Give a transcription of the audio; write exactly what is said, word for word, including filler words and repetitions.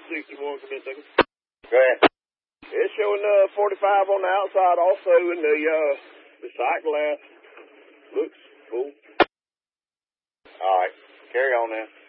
sixty-one, come in a second. Go ahead. It's showing uh, forty-five on the outside also, and the, uh, the sight glass looks full. All right. Carry on then.